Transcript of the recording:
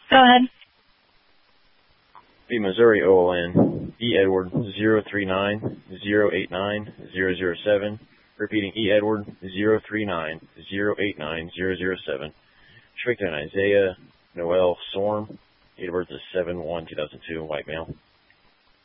Go ahead. B. Missouri OLN, E. Edward 039-089-007. Repeating, E. Edward 039-089-007. Victor and Isaiah Noel Sorm. Date of birth is 7/1/2002. White male.